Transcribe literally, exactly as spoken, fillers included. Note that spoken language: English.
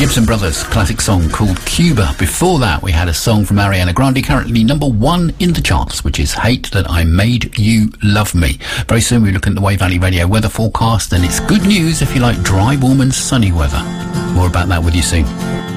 Gibson Brothers, classic song called Cuba. Before that, we had a song from Ariana Grande, currently number one in the charts, which is Hate That I Made You Love Me. Very soon we're looking at the Wave Valley Radio weather forecast, and it's good news if you like dry, warm and sunny weather. More about that with you soon.